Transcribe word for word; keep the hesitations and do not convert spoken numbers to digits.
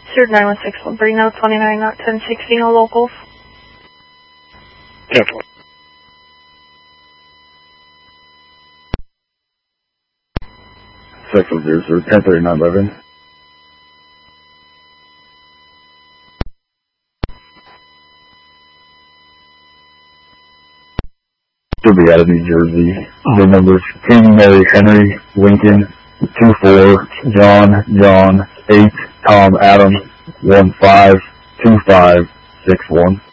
Sir nine one six one three now, twenty-nine, not ten sixteen, all locals. Yes. six one zero, sir, ten thirty-nine eleven. Should be out of New Jersey. The numbers King, Mary, Henry, Lincoln, two four, John, John, eight, Tom, Adam, one five, two five, six one.